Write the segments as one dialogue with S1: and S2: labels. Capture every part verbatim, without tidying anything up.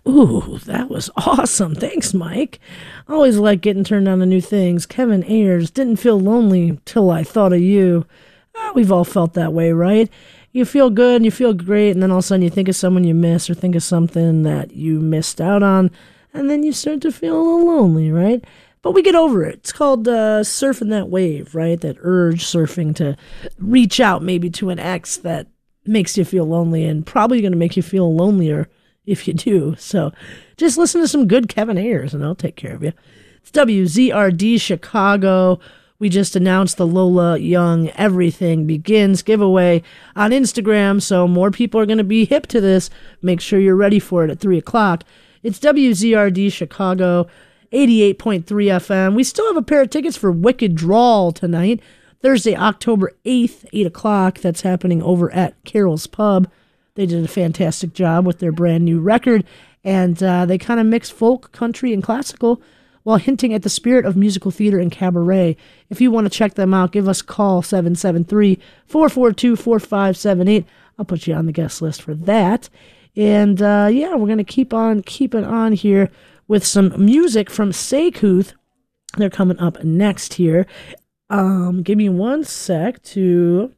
S1: Ooh, that was awesome. Thanks, Mike. I always like getting turned on to new things. Kevin Ayers, didn't feel lonely till I thought of you. Ah, we've all felt that way, right? You feel good and you feel great, and then all of a sudden you think of someone you miss or think of something that you missed out on, and then you start to feel a little lonely, right? But we get over it. It's called uh, surfing that wave, right? That urge surfing to reach out maybe to an ex that makes you feel lonely and probably going to make you feel lonelier if you do. So just listen to some good Kevin Ayers and I'll take care of you. It's W Z R D Chicago. We just announced the Lola Young Everything Begins giveaway on Instagram, so more people are going to be hip to this. Make sure you're ready for it at three o'clock. It's W Z R D Chicago, eighty-eight point three F M. We still have a pair of tickets for Wicked Drawl tonight, Thursday, October eighth, eight o'clock. That's happening over at Carol's Pub. They did a fantastic job with their brand new record, and uh, they kind of mix folk, country, and classical while hinting at the spirit of musical theater and cabaret. If you want to check them out, give us a call, seven seven three, four four two, four five seven eight. I'll put you on the guest list for that. And, uh, yeah, we're going to keep on keeping on here with some music from Seykooth. They're coming up next here. Um, give me one sec to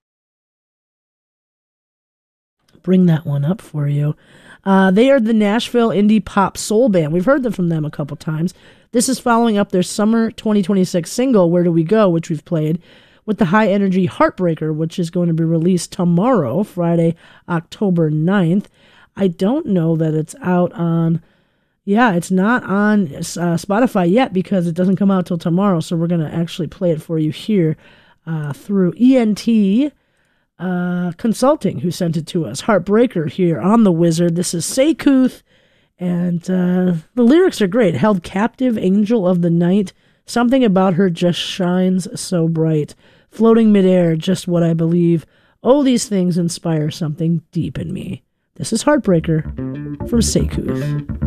S1: bring that one up for you. Uh, they are the Nashville indie pop soul band. We've heard them from them a couple times. This is following up their summer twenty twenty-six single, Where Do We Go?, which we've played, with the high-energy Heartbreaker, which is going to be released tomorrow, Friday, October ninth. I don't know that it's out on, yeah, it's not on uh, Spotify yet because it doesn't come out till tomorrow, so we're going to actually play it for you here uh, through E N T uh, Consulting, who sent it to us. Heartbreaker here on The Wizard. This is Seykooth, and uh, the lyrics are great. Held captive, angel of the night, something about her just shines so bright. Floating midair, just what I believe. Oh, these things inspire something deep in me. This is Heartbreaker from Seykooth.